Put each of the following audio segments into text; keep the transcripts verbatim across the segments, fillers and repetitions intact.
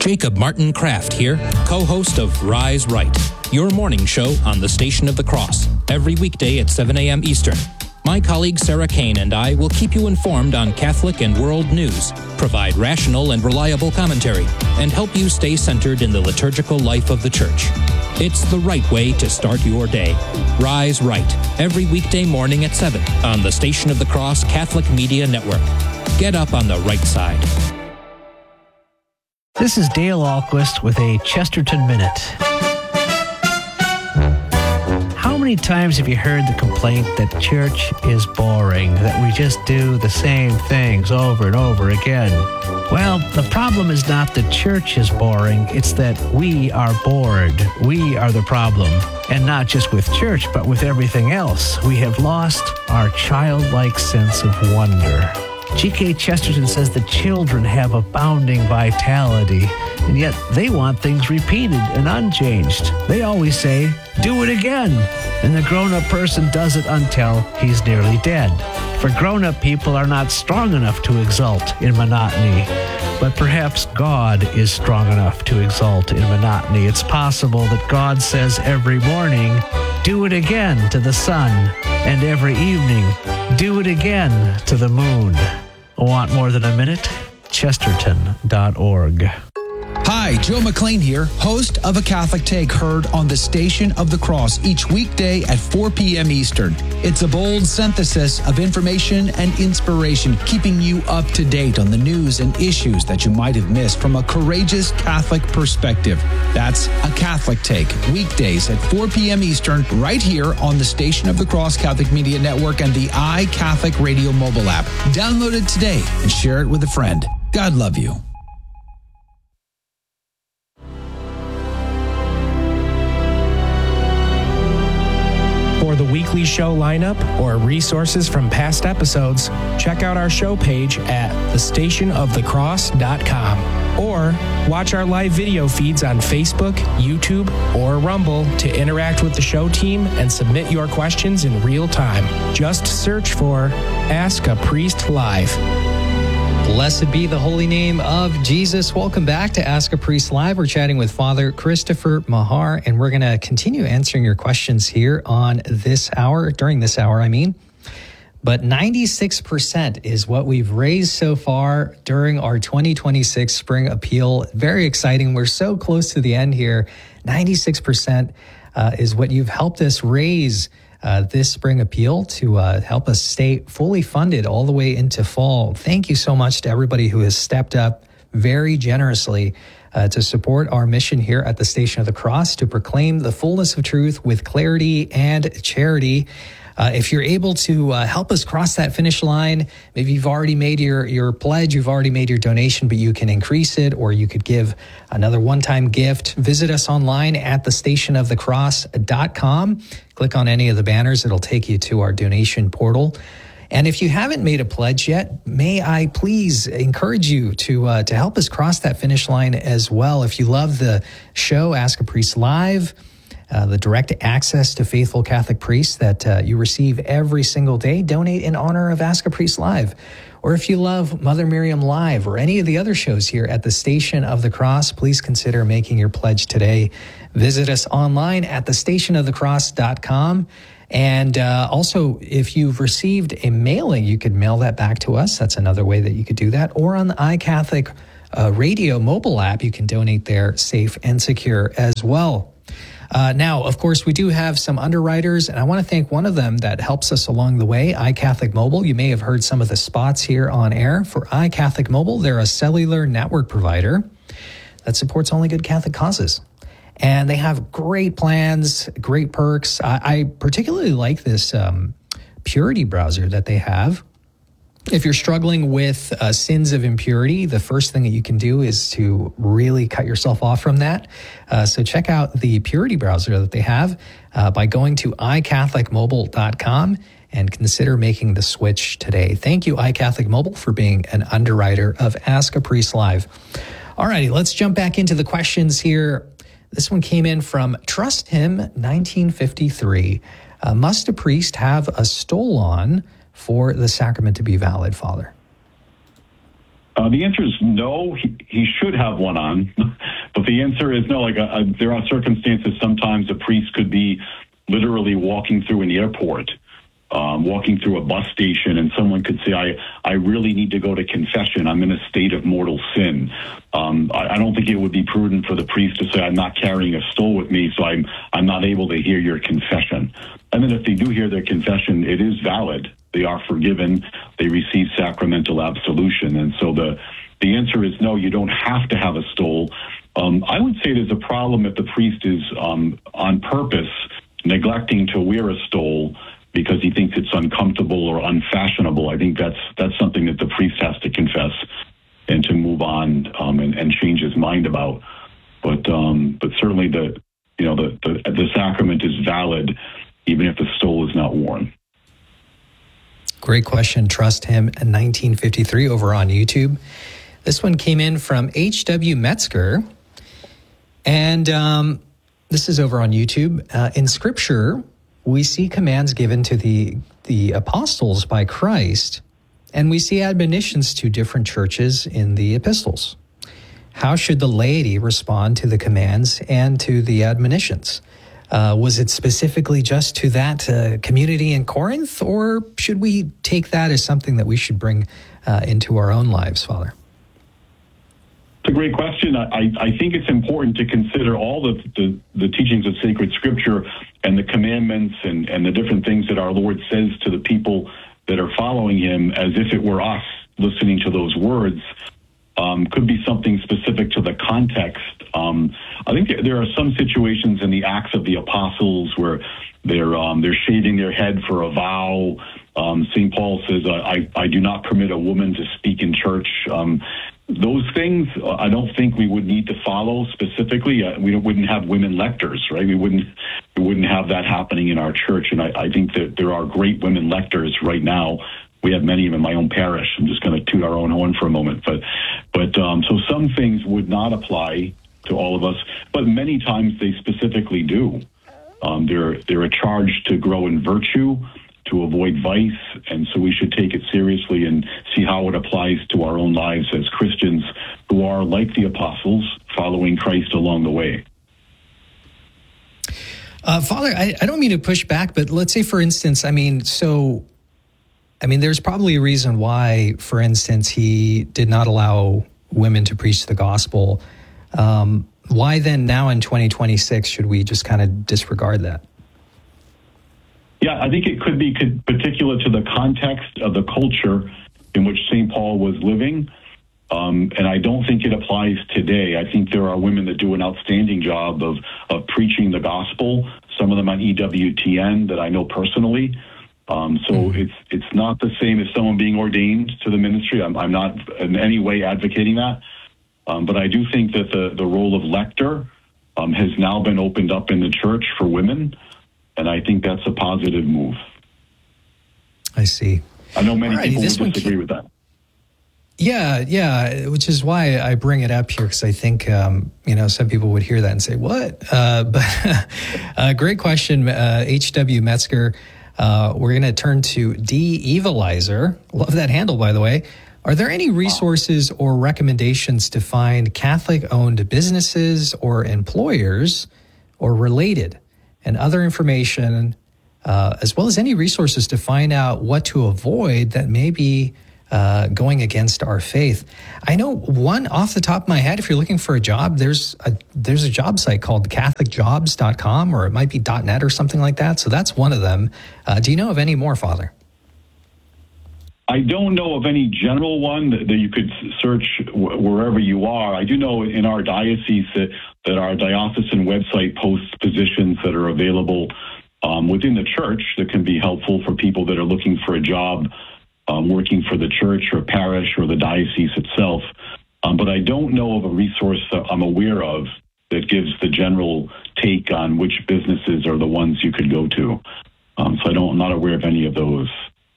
Jacob Martin Kraft here, co-host of Rise Right, your morning show on the Station of the Cross, every weekday at seven a.m. Eastern. My colleague Sarah Kane and I will keep you informed on Catholic and world news, provide rational and reliable commentary, and help you stay centered in the liturgical life of the Church. It's the right way to start your day. Rise Right, every weekday morning at seven on the Station of the Cross Catholic Media Network. Get up on the right side. This is Dale Ahlquist with a Chesterton Minute. How many times have you heard the complaint that church is boring, that we just do the same things over and over again? Well, the problem is not that church is boring, it's that we are bored. We are the problem. And not just with church, but with everything else. We have lost our childlike sense of wonder. G K Chesterton says the children have abounding vitality, and yet they want things repeated and unchanged. They always say, do it again. And the grown-up person does it until he's nearly dead. For grown-up people are not strong enough to exult in monotony, but perhaps God is strong enough to exult in monotony. It's possible that God says every morning, do it again to the sun, and every evening, do it again to the moon. Want more than a minute? Chesterton dot org. Hi, Joe McLean here, host of A Catholic Take, heard on the Station of the Cross each weekday at four p.m. Eastern. It's a bold synthesis of information and inspiration, keeping you up to date on the news and issues that you might have missed from a courageous Catholic perspective. That's A Catholic Take, weekdays at four p.m. Eastern, right here on the Station of the Cross Catholic Media Network and the iCatholic Radio mobile app. Download it today and share it with a friend. God love you. For the weekly show lineup or resources from past episodes, check out our show page at the station of the cross dot com or watch our live video feeds on Facebook, YouTube, or Rumble to interact with the show team and submit your questions in real time. Just search for Ask a Priest Live. Blessed be the holy name of Jesus. Welcome back to Ask a Priest Live. We're chatting with Father Christopher Mahar, and we're going to continue answering your questions here on this hour, during this hour, I mean. But ninety-six percent is what we've raised so far during our twenty twenty-six Spring Appeal. Very exciting. We're so close to the end here. ninety-six percent uh, is what you've helped us raise Uh, this Spring Appeal to uh, help us stay fully funded all the way into fall. Thank you so much to everybody who has stepped up very generously uh, to support our mission here at the Station of the Cross to proclaim the fullness of truth with clarity and charity. Uh, if you're able to uh, help us cross that finish line, maybe you've already made your, your pledge, you've already made your donation, but you can increase it, or you could give another one-time gift. Visit us online at the station of the cross dot com. Click on any of the banners. It'll take you to our donation portal. And if you haven't made a pledge yet, may I please encourage you to uh, to help us cross that finish line as well. If you love the show, Ask a Priest Live, Uh, the direct access to faithful Catholic priests that uh, you receive every single day, donate in honor of Ask a Priest Live. Or if you love Mother Miriam Live or any of the other shows here at the Station of the Cross, please consider making your pledge today. Visit us online at the station of the cross dot com. And uh, also, if you've received a mailing, you could mail that back to us. That's another way that you could do that. Or on the iCatholic uh, Radio mobile app, you can donate there safe and secure as well. Uh, now, of course, we do have some underwriters, and I want to thank one of them that helps us along the way, iCatholic Mobile. You may have heard some of the spots here on air for iCatholic Mobile. They're a cellular network provider that supports only good Catholic causes. And they have great plans, great perks. I, I particularly like this um, Purity browser that they have. If you're struggling with uh, sins of impurity, the first thing that you can do is to really cut yourself off from that. Uh, so check out the Purity browser that they have uh, by going to i catholic mobile dot com and consider making the switch today. Thank you, iCatholic Mobile, for being an underwriter of Ask a Priest Live. All righty, let's jump back into the questions here. This one came in from Trust Him nineteen fifty-three. Uh, must a priest have a stole on for the sacrament to be valid, Father? Uh, the answer is no. He, he should have one on, but the answer is no. Like a, a, there are circumstances. Sometimes a priest could be literally walking through an airport, um, walking through a bus station, and someone could say, "I I really need to go to confession. I'm in a state of mortal sin." Um, I, I don't think it would be prudent for the priest to say, "I'm not carrying a stole with me, so I'm I'm not able to hear your confession." And then if they do hear their confession, it is valid. They are forgiven. They receive sacramental absolution. And so the the answer is no, you don't have to have a stole. Um, I would say there's a problem if the priest is um, on purpose neglecting to wear a stole because he thinks it's uncomfortable or unfashionable. I think that's that's something that the priest has to confess and to move on um, and, and change his mind about. But um, but certainly the you know the, the the sacrament is valid even if the stole is not worn. Great question. Trust him in nineteen fifty-three over on YouTube. This one came in from H W Metzger. And um, this is over on YouTube. Uh, in Scripture, we see commands given to the, the apostles by Christ, and we see admonitions to different churches in the epistles. How should the laity respond to the commands and to the admonitions? Uh, was it specifically just to that uh, community in Corinth, or should we take that as something that we should bring uh, into our own lives, Father? It's a great question. I, I think it's important to consider all the, the, the teachings of sacred Scripture and the commandments and, and the different things that our Lord says to the people that are following him as if it were us listening to those words. Um, could be something specific to the context. Um, I think there are some situations in the Acts of the Apostles where they're um, they're shaving their head for a vow. Um, Saint Paul says, I, I do not permit a woman to speak in church. Um, those things, I don't think we would need to follow specifically. Uh, we wouldn't have women lectors, right? We wouldn't we wouldn't have that happening in our church. And I, I think that there are great women lectors right now. We have many in my own parish. I'm just going to toot our own horn for a moment. But but um, so some things would not apply to all of us, but many times they specifically do. Um, they're, they're a charge to grow in virtue, to avoid vice, and so we should take it seriously and see how it applies to our own lives as Christians who are, like the apostles, following Christ along the way. Uh, Father, I, I don't mean to push back, but let's say, for instance, I mean, so... I mean, there's probably a reason why, for instance, he did not allow women to preach the gospel. Um, why then now in twenty twenty-six should we just kind of disregard that? Yeah, I think it could be particular to the context of the culture in which Saint Paul was living. Um, and I don't think it applies today. I think there are women that do an outstanding job of, of preaching the gospel, some of them on E W T N that I know personally. Um, so mm. it's it's not the same as someone being ordained to the ministry. I'm, I'm not in any way advocating that. Um, but I do think that the, the role of lector um, has now been opened up in the church for women. And I think that's a positive move. I see. I know many Alrighty, people would would disagree keep... with that. Yeah, yeah, which is why I bring it up here, because I think, um, you know, some people would hear that and say, what? Uh, but uh, great question, uh, H W Metzger. Uh, we're going to turn to De-Evilizer. Love that handle, by the way. Are there any resources or recommendations to find Catholic-owned businesses or employers or related and other information, uh, as well as any resources to find out what to avoid that may be uh, going against our faith? I know one off the top of my head, if you're looking for a job, there's a there's a job site called catholic jobs dot com, or it might be .net or something like that. So that's one of them. Uh, do you know of any more, Father? I don't know of any general one that, that you could search w- wherever you are. I do know in our diocese that, that our diocesan website posts positions that are available um, within the church that can be helpful for people that are looking for a job um, working for the church or parish or the diocese itself. Um, but I don't know of a resource that I'm aware of that gives the general take on which businesses are the ones you could go to. Um, so I don't, I'm not aware of any of those.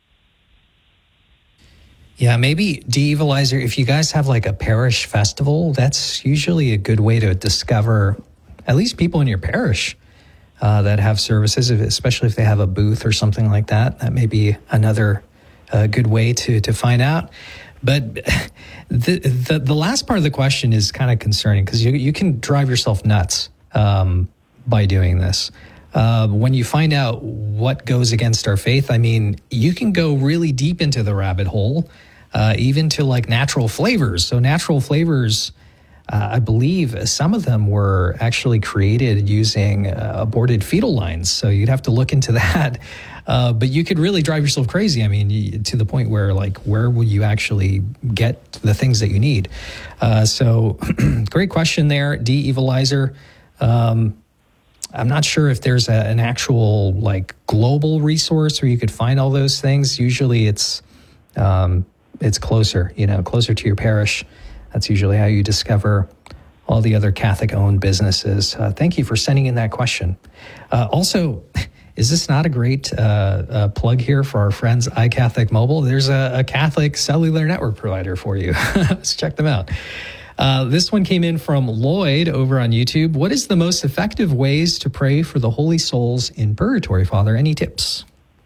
Yeah, maybe De-Evilizer, if you guys have like a parish festival, that's usually a good way to discover at least people in your parish uh, that have services, especially if they have a booth or something like that. That may be another uh, good way to, to find out. But the, the the last part of the question is kind of concerning because you you can drive yourself nuts um, by doing this. Uh, when you find out what goes against our faith, I mean, you can go really deep into the rabbit hole, uh, even to like natural flavors. So natural flavors, uh, I believe some of them were actually created using uh, aborted fetal lines. So you'd have to look into that. Uh, but you could really drive yourself crazy. I mean, you, to the point where, like, where will you actually get the things that you need? Uh, so, great question there, D. Evilizer. Um, I'm not sure if there's a, an actual, like, global resource where you could find all those things. Usually it's um, it's closer, you know, closer to your parish. That's usually how you discover all the other Catholic-owned businesses. Uh, thank you for sending in that question. Uh, also... Is this not a great uh, uh, plug here for our friends iCatholic Mobile? There's a, a Catholic cellular network provider for you. Let's check them out. Uh, this one came in from Lloyd over on YouTube. What is the most effective ways to pray for the holy souls in purgatory, Father? Any tips?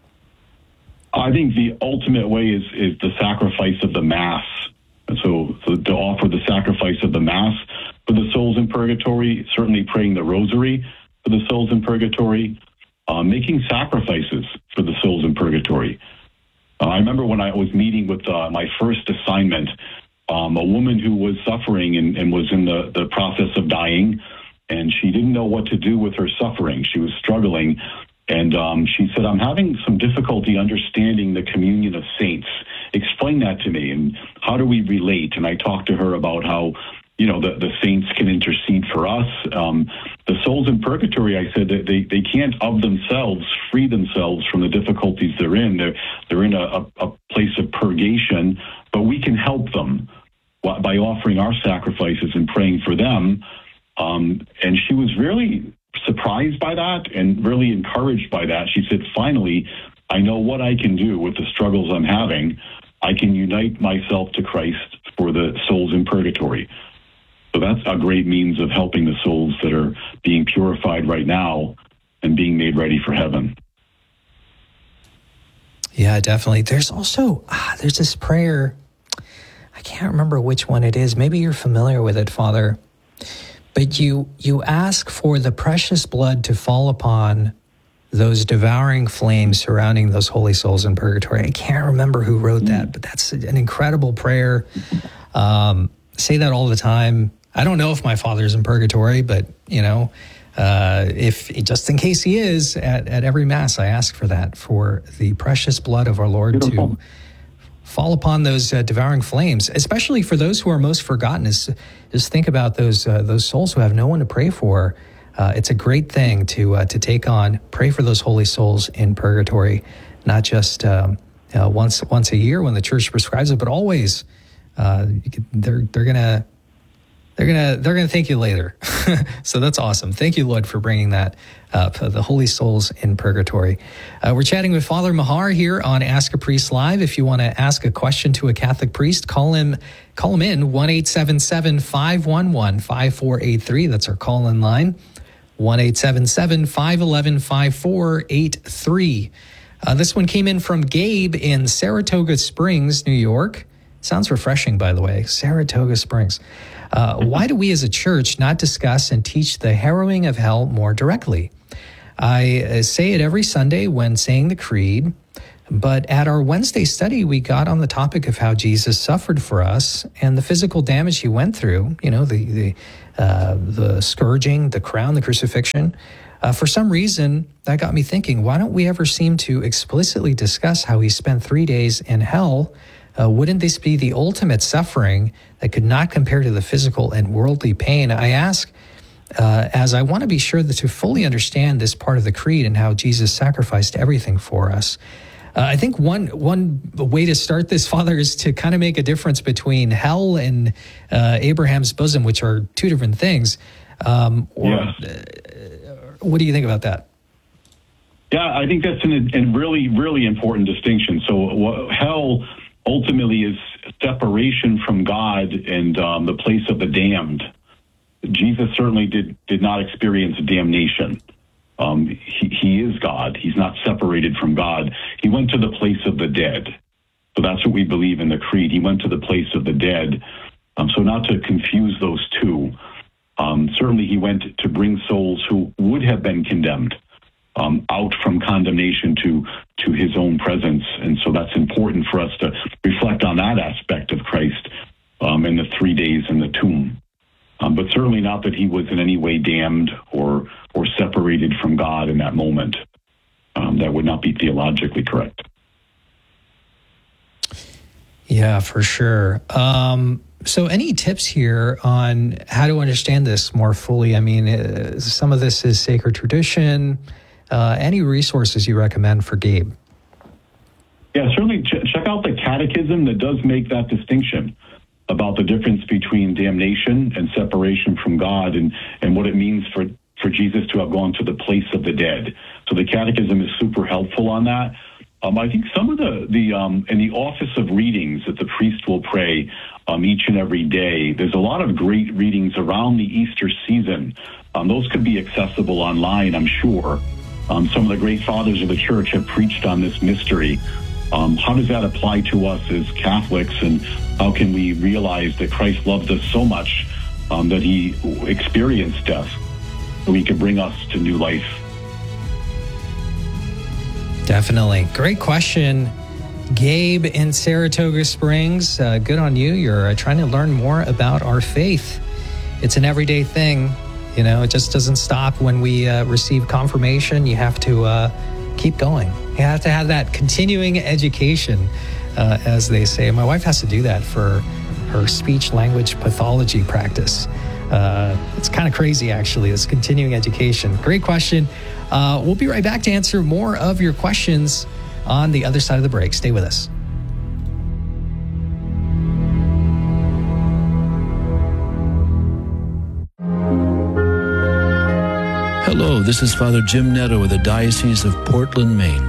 I think the ultimate way is, is the sacrifice of the Mass. So, so to offer the sacrifice of the Mass for the souls in purgatory, certainly praying the Rosary for the souls in purgatory, Uh, making sacrifices for the souls in purgatory. Uh, I remember when I was meeting with uh, my first assignment, um, a woman who was suffering and, and was in the, the process of dying, and she didn't know what to do with her suffering. She was struggling, and um, she said, I'm having some difficulty understanding the communion of saints. Explain that to me, and how do we relate? And I talked to her about how you know, the, the saints can intercede for us. Um, the souls in purgatory, I said, that they, they can't of themselves free themselves from the difficulties they're in. They're, they're in a, a, a place of purgation, but we can help them by offering our sacrifices and praying for them. Um, and she was really surprised by that and really encouraged by that. She said, finally, I know what I can do with the struggles I'm having. I can unite myself to Christ for the souls in purgatory. So that's a great means of helping the souls that are being purified right now and being made ready for heaven. Yeah, definitely. There's also, ah, there's this prayer. I can't remember which one it is. Maybe you're familiar with it, Father. But you you ask for the precious blood to fall upon those devouring flames surrounding those holy souls in purgatory. I can't remember who wrote that, but that's an incredible prayer. Um, say that all the time. I don't know if my father's in purgatory, but, you know, uh, if just in case he is, at, at every Mass, I ask for that, for the precious blood of our Lord Beautiful. to fall upon those uh, devouring flames, especially for those who are most forgotten. Is just think about those uh, those souls who have no one to pray for. Uh, it's a great thing to uh, to take on, pray for those holy souls in purgatory, not just um, uh, once once a year when the Church prescribes it, but always. Uh, they're they're gonna they're gonna they're gonna thank you later. So that's awesome. Thank you, Lord, for bringing that up. The holy souls in purgatory. Uh, we're chatting with Father Mahar here on Ask a Priest Live. If you want to ask a question to a Catholic priest, call him call him in one eight seven seven five one one five four eight three. That's our call in line. one eight seven seven five one one five four eight three. Uh, this one came in from Gabe in Saratoga Springs, New York. Sounds refreshing, by the way. Saratoga Springs. Uh, why do we as a church not discuss and teach the harrowing of hell more directly? I uh, say it every Sunday when saying the creed, but at our Wednesday study, we got on the topic of how Jesus suffered for us and the physical damage he went through, you know, the the, uh, the scourging, the crown, the crucifixion. Uh, for some reason, that got me thinking, why don't we ever seem to explicitly discuss how he spent three days in hell? Uh, wouldn't this be the ultimate suffering that could not compare to the physical and worldly pain? I ask, uh, as I want to be sure that to fully understand this part of the creed and how Jesus sacrificed everything for us. Uh, I think one one way to start this, Father, is to kind of make a difference between hell and uh, Abraham's bosom, which are two different things. Um, or, yes. uh, what do you think about that? Yeah, I think that's an, a really, really important distinction. So uh, hell ultimately is separation from God and um, the place of the damned. Jesus certainly did did not experience damnation. Um, he, he is God. He's not separated from God. He went to the place of the dead. So that's what we believe in the creed. He went to the place of the dead. Um, so not to confuse those two. Um, certainly he went to bring souls who would have been condemned um, out from condemnation to to his own presence. And so that's important for us to reflect on that aspect of Christ um, in the three days in the tomb. Um, but certainly not that he was in any way damned or or separated from God in that moment. Um, that would not be theologically correct. Yeah, for sure. Um, so any tips here on how to understand this more fully? I mean, uh, some of this is sacred tradition. Uh, any resources you recommend for Gabe? Yeah, certainly ch- check out the catechism that does make that distinction about the difference between damnation and separation from God, and, and what it means for, for Jesus to have gone to the place of the dead. So the catechism is super helpful on that. Um, I think some of the, the um, in the office of readings that the priest will pray um, each and every day, there's a lot of great readings around the Easter season. Um, those could be accessible online, I'm sure. Um, some of the great fathers of the church have preached on this mystery. Um, how does that apply to us as Catholics, and how can we realize that Christ loved us so much um, that he experienced death so he could bring us to new life? Definitely. Great question. Gabe in Saratoga Springs, uh, good on you. You're uh, trying to learn more about our faith. It's an everyday thing. You know, it just doesn't stop when we uh, receive confirmation. You have to uh, keep going. You have to have that continuing education, uh, as they say. My wife has to do that for her speech language pathology practice. Uh, it's kind of crazy, actually, this continuing education. Great question. Uh, we'll be right back to answer more of your questions on the other side of the break. Stay with us. Hello, this is Father Jim Netto with the Diocese of Portland, Maine.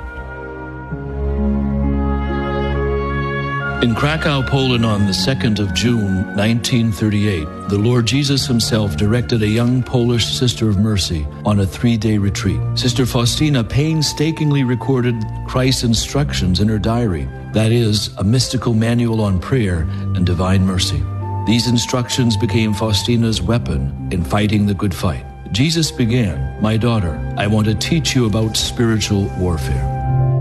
In Krakow, Poland, on the second of June, nineteen thirty-eight, the Lord Jesus himself directed a young Polish Sister of Mercy on a three-day retreat. Sister Faustina painstakingly recorded Christ's instructions in her diary, that is, a mystical manual on prayer and divine mercy. These instructions became Faustina's weapon in fighting the good fight. Jesus began, "My daughter, I want to teach you about spiritual warfare."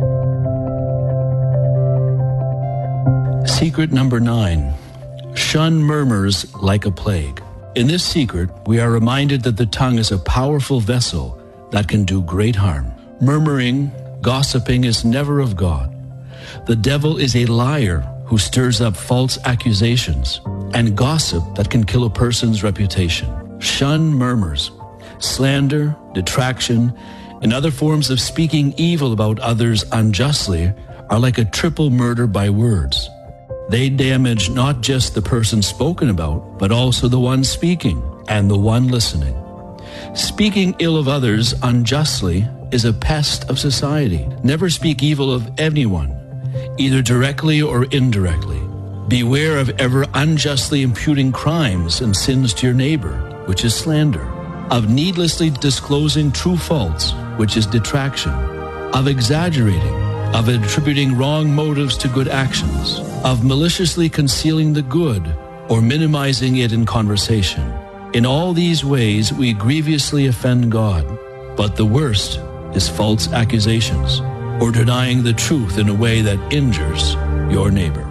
Secret number nine, shun murmurs like a plague. In this secret, we are reminded that the tongue is a powerful vessel that can do great harm. Murmuring, gossiping is never of God. The devil is a liar who stirs up false accusations and gossip that can kill a person's reputation. Shun murmurs. Slander, detraction, and other forms of speaking evil about others unjustly are like a triple murder by words. They damage not just the person spoken about, but also the one speaking and the one listening. Speaking ill of others unjustly is a pest of society. Never speak evil of anyone, either directly or indirectly. Beware of ever unjustly imputing crimes and sins to your neighbor, which is slander. Of needlessly disclosing true faults, which is detraction. Of exaggerating. Of attributing wrong motives to good actions. Of maliciously concealing the good or minimizing it in conversation. In all these ways, we grievously offend God. But the worst is false accusations or denying the truth in a way that injures your neighbor.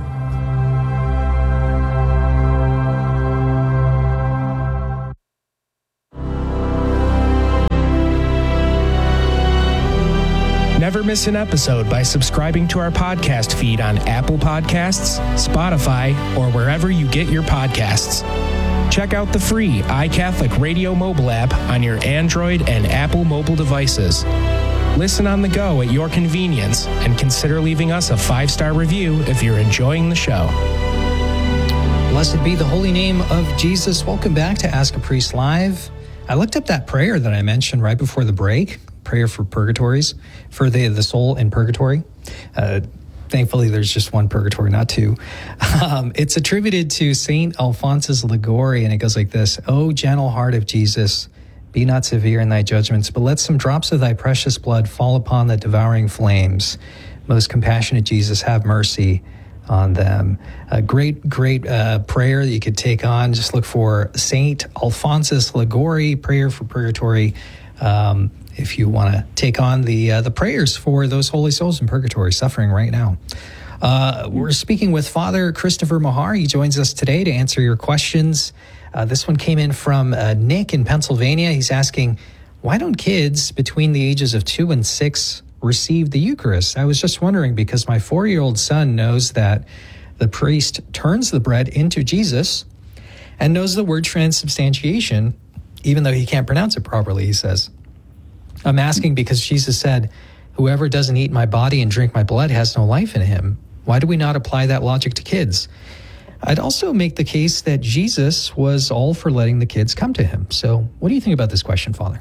Never miss an episode by subscribing to our podcast feed on Apple Podcasts, Spotify, or wherever you get your podcasts. Check out the free iCatholic Radio mobile app on your Android and Apple mobile devices. Listen on the go at your convenience, and consider leaving us a five-star review if you're enjoying the show. Blessed be the holy name of Jesus. Welcome back to Ask a Priest Live. I looked up that prayer that I mentioned right before the break. Prayer for purgatories, for the, the soul in purgatory. Uh, thankfully, there's just one purgatory, not two. Um, it's attributed to Saint Alphonsus Liguori, and it goes like this. O gentle heart of Jesus, be not severe in thy judgments, but let some drops of thy precious blood fall upon the devouring flames. Most compassionate Jesus, have mercy on them. A great, great uh, prayer that you could take on. Just look for Saint Alphonsus Liguori, Prayer for Purgatory, um, if you want to take on the uh, the prayers for those holy souls in purgatory suffering right now. Uh, we're speaking with Father Christopher Mahar. He joins us today to answer your questions. Uh, this one came in from uh, Nick in Pennsylvania. He's asking, why don't kids between the ages of two and six receive the Eucharist? I was just wondering because my four-year-old son knows that the priest turns the bread into Jesus and knows the word transubstantiation, even though he can't pronounce it properly, he says. I'm asking because Jesus said, whoever doesn't eat my body and drink my blood has no life in him. Why do we not apply that logic to kids? I'd also make the case that Jesus was all for letting the kids come to him. So what do you think about this question, Father?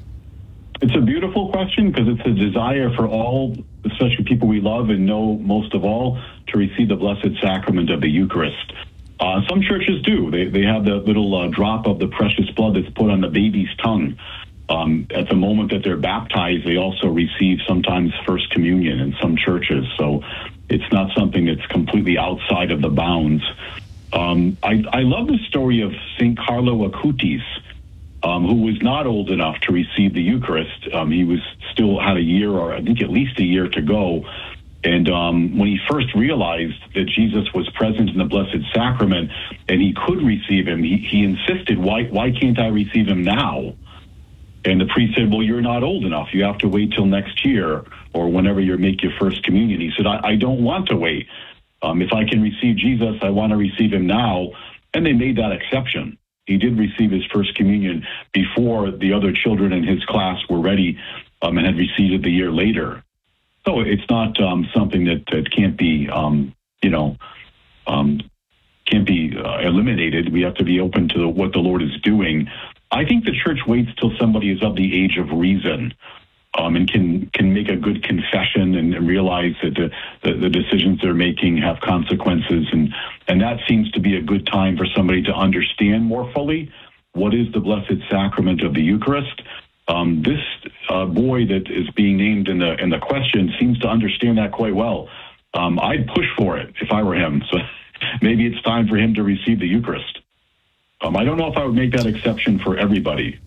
It's a beautiful question because it's a desire for all, especially people we love and know most of all, to receive the Blessed Sacrament of the Eucharist. Uh, some churches do. They they have the little uh, drop of the precious blood that's put on the baby's tongue. Um, at the moment that they're baptized, they also receive sometimes First Communion in some churches. So it's not something that's completely outside of the bounds. Um, I, I love the story of Saint Carlo Acutis, Um, who was not old enough to receive the Eucharist. Um, he was still had a year, or I think at least a year to go. And um, when he first realized that Jesus was present in the Blessed Sacrament and he could receive him, he, he insisted, why, why can't I receive him now? And the priest said, well, you're not old enough. You have to wait till next year or whenever you make your First Communion. He said, I, I don't want to wait. Um, if I can receive Jesus, I want to receive him now. And they made that exception. He did receive his First Communion before the other children in his class were ready um, and had received it the year later. So it's not um, something that, that can't be, um, you know, um, can't be uh, eliminated. We have to be open to the, what the Lord is doing. I think the church waits till somebody is of the age of reason um, and can can make a good confession and, and realize that the, the, the decisions they're making have consequences. And, and that seems to be a good time for somebody to understand more fully what is the Blessed Sacrament of the Eucharist. Um, this uh, boy that is being named in the in the question seems to understand that quite well. Um, I'd push for it if I were him. So maybe it's time for him to receive the Eucharist. Um, I don't know if I would make that exception for everybody.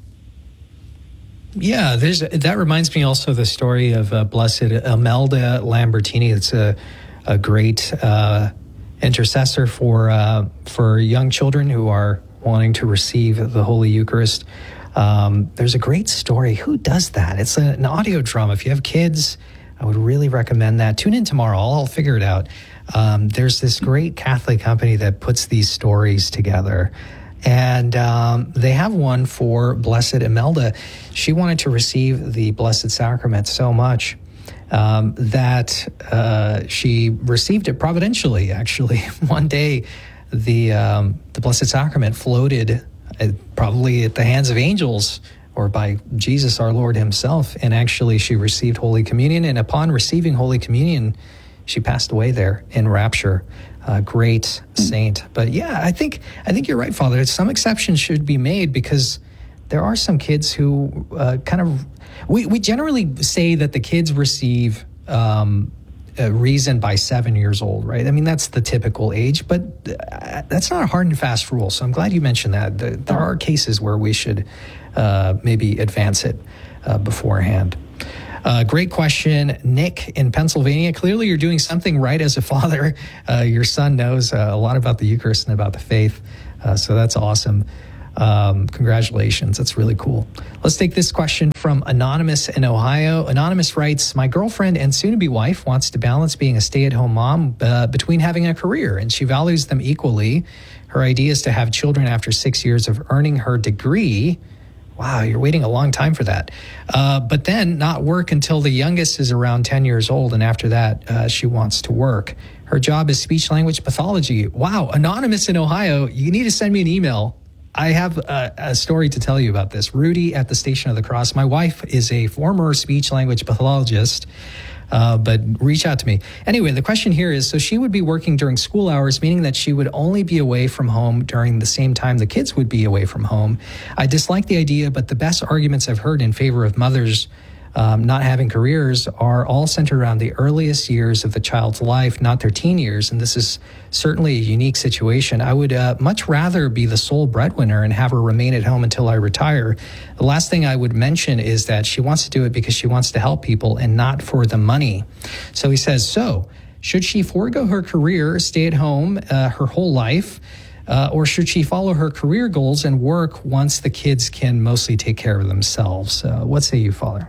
Yeah, there's that reminds me also of the story of uh, Blessed Imelda Lambertini. It's a a great uh, intercessor for uh, for young children who are wanting to receive the Holy Eucharist. Um, there's a great story. Who does that? It's a, an audio drama. If you have kids, I would really recommend that. Tune in tomorrow. I'll, I'll figure it out. Um, there's this great Catholic company that puts these stories together. And um, they have one for Blessed Imelda. She wanted to receive the Blessed Sacrament so much um, that uh, she received it providentially, actually. One day, the um, the Blessed Sacrament floated uh, probably at the hands of angels or by Jesus our Lord himself. And actually, she received Holy Communion. And upon receiving Holy Communion, she passed away there in rapture. A great saint. But yeah, I think I think you're right, Father. Some exceptions should be made because there are some kids who uh, kind of... We, we generally say that the kids receive um, a reason by seven years old, right? I mean, that's the typical age, but uh, that's not a hard and fast rule. So I'm glad you mentioned that. There, there are cases where we should uh, maybe advance it uh, beforehand. Uh, great question, Nick in Pennsylvania. Clearly, you're doing something right as a father. Uh, your son knows uh, a lot about the Eucharist and about the faith, uh, so that's awesome. Um, congratulations. That's really cool. Let's take this question from Anonymous in Ohio. Anonymous writes, my girlfriend and soon-to-be wife wants to balance being a stay-at-home mom uh, between having a career, and she values them equally. Her idea is to have children after six years of earning her degree. Wow, you're waiting a long time for that. Uh, but then not work until the youngest is around ten years old, and after that, uh, she wants to work. Her job is speech-language pathology. Wow, Anonymous in Ohio, you need to send me an email. I have a, a story to tell you about this. Rudy at the Station of the Cross. My wife is a former speech-language pathologist, uh, but reach out to me. Anyway, the question here is, so she would be working during school hours, meaning that she would only be away from home during the same time the kids would be away from home. I dislike the idea, but the best arguments I've heard in favor of mothers um, not having careers are all centered around the earliest years of the child's life, not their teen years. And this is certainly a unique situation. I would uh, much rather be the sole breadwinner and have her remain at home until I retire. The last thing I would mention is that she wants to do it because she wants to help people and not for the money. So he says, so should she forego her career, stay at home uh, her whole life, uh, or should she follow her career goals and work once the kids can mostly take care of themselves? Uh, what say you, Father?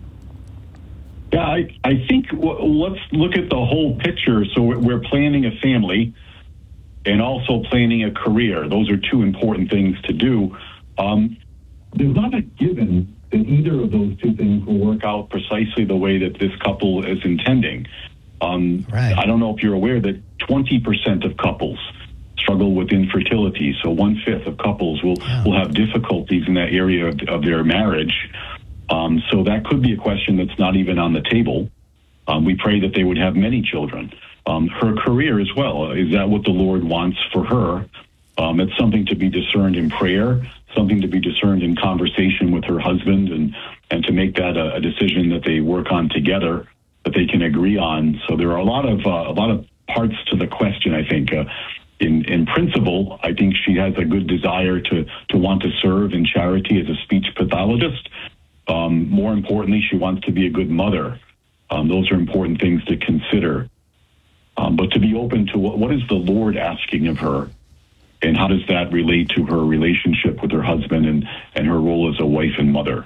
Yeah, I, I think w- let's look at the whole picture. So we're planning a family and also planning a career. Those are two important things to do. Um, there's not a given that either of those two things will work out precisely the way that this couple is intending. Um, right. I don't know if you're aware that twenty percent of couples struggle with infertility. So one-fifth of couples will, yeah. will have difficulties in that area of, of their marriage. Um, so that could be a question that's not even on the table. Um, we pray that they would have many children. Um, her career as well, is that what the Lord wants for her? Um, it's something to be discerned in prayer, something to be discerned in conversation with her husband, and, and to make that a, a decision that they work on together, that they can agree on. So there are a lot of uh, a lot of parts to the question, I think. Uh, in, in principle, I think she has a good desire to, to want to serve in charity as a speech pathologist. Um, more importantly, she wants to be a good mother. Um, those are important things to consider. Um, but to be open to what, what is the Lord asking of her, and how does that relate to her relationship with her husband and, and her role as a wife and mother?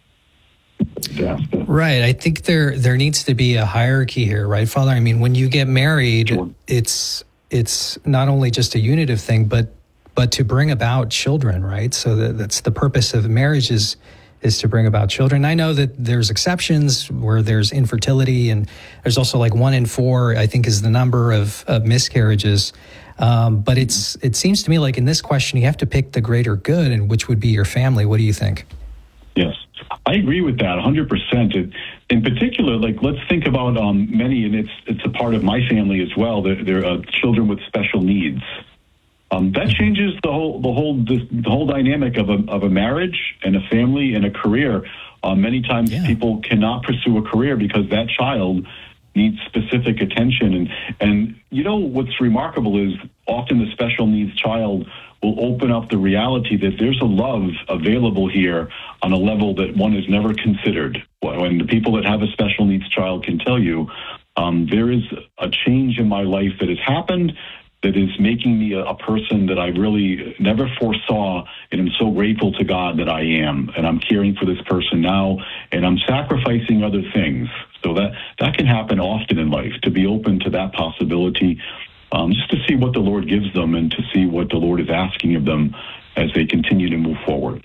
Yeah. Right. I think there there needs to be a hierarchy here, right, Father? I mean, when you get married, sure. it's it's not only just a unitive thing, but but to bring about children, right? So that, that's the purpose of marriage is is to bring about children. I know that there's exceptions where there's infertility, and there's also like one in four, I think, is the number of, of miscarriages. Um, but it's it seems to me like in this question, you have to pick the greater good, and which would be your family. What do you think? Yes, I agree with that one hundred percent. It, in particular, like let's think about um, many, and it's it's a part of my family as well. They're, they're uh, children with special needs. Um, that changes the whole the whole the, the whole dynamic of a of a marriage and a family and a career. Uh, many times yeah. people cannot pursue a career because that child needs specific attention. And and you know what's remarkable is often the special needs child will open up the reality that there's a love available here on a level that one has never considered. When the people that have a special needs child can tell you, um, there is a change in my life that has happened that is making me a, a person that I really never foresaw, and I'm so grateful to God that I am, and I'm caring for this person now, and I'm sacrificing other things. So that, that can happen often in life, to be open to that possibility, um, just to see what the Lord gives them and to see what the Lord is asking of them as they continue to move forward.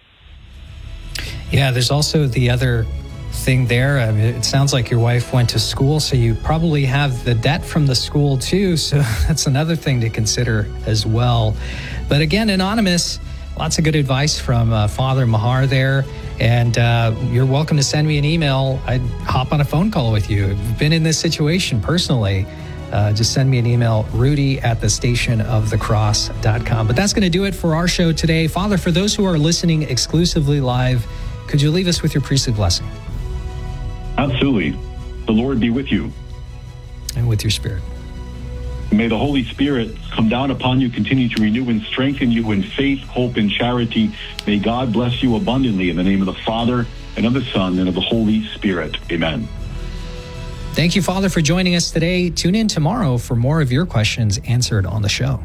Yeah, there's also the other thing there. I mean, it sounds like your wife went to school, so you probably have the debt from the school too. So that's another thing to consider as well. But again, Anonymous, lots of good advice from uh, Father Mahar there. And uh, you're welcome to send me an email. I'd hop on a phone call with you. If you've been in this situation personally, uh, just send me an email, Rudy at the station of the cross dot com. But that's going to do it for our show today. Father, for those who are listening exclusively live, could you leave us with your priestly blessing? Absolutely. The Lord be with you. And with your spirit. May the Holy Spirit come down upon you, continue to renew and strengthen you in faith, hope, and charity. May God bless you abundantly in the name of the Father, and of the Son, and of the Holy Spirit. Amen. Thank you, Father, for joining us today. Tune in tomorrow for more of your questions answered on the show.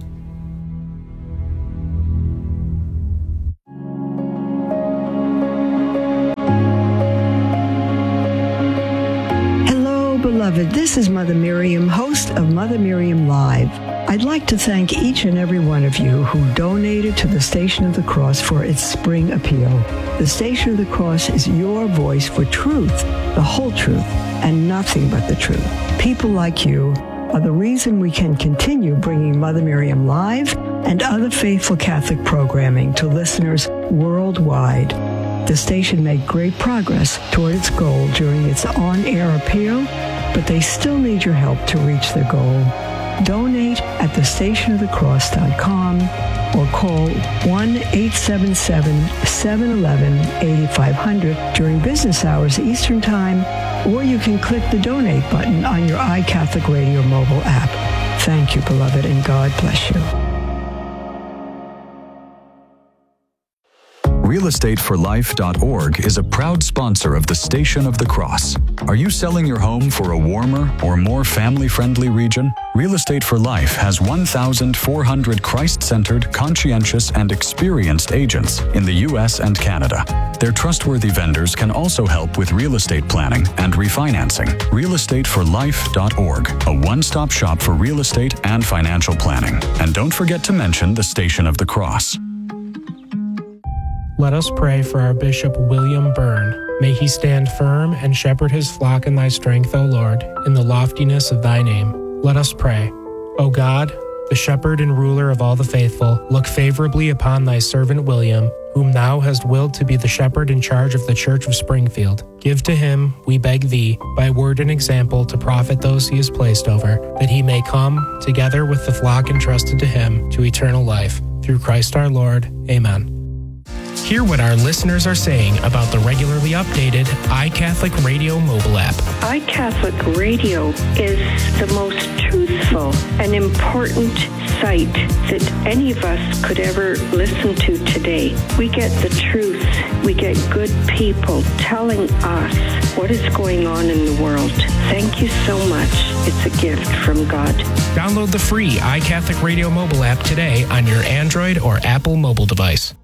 Beloved, this is Mother Miriam, host of Mother Miriam Live. I'd like to thank each and every one of you who donated to the Station of the Cross for its spring appeal. The Station of the Cross is your voice for truth, the whole truth, and nothing but the truth. People like you are the reason we can continue bringing Mother Miriam Live and other faithful Catholic programming to listeners worldwide. The station made great progress toward its goal during its on-air appeal, but they still need your help to reach their goal. donate at the station of the cross dot com or call one eight seven seven, seven one one, eight five zero zero during business hours Eastern Time, or you can click the donate button on your iCatholic Radio mobile app. Thank you, beloved, and God bless you. real estate for life dot org is a proud sponsor of the Station of the Cross. Are you selling your home for a warmer or more family-friendly region? Real Estate for Life has one thousand four hundred Christ-centered, conscientious, and experienced agents in the U S and Canada. Their trustworthy vendors can also help with real estate planning and refinancing. real estate for life dot org, a one-stop shop for real estate and financial planning. And don't forget to mention the Station of the Cross. Let us pray for our Bishop William Byrne. May he stand firm and shepherd his flock in thy strength, O Lord, in the loftiness of thy name. Let us pray. O God, the shepherd and ruler of all the faithful, look favorably upon thy servant William, whom thou hast willed to be the shepherd in charge of the Church of Springfield. Give to him, we beg thee, by word and example to profit those he has placed over, that he may come, together with the flock entrusted to him, to eternal life. Through Christ our Lord. Amen. Hear what our listeners are saying about the regularly updated iCatholic Radio mobile app. iCatholic Radio is the most truthful and important site that any of us could ever listen to today. We get the truth. We get good people telling us what is going on in the world. Thank you so much. It's a gift from God. Download the free iCatholic Radio mobile app today on your Android or Apple mobile device.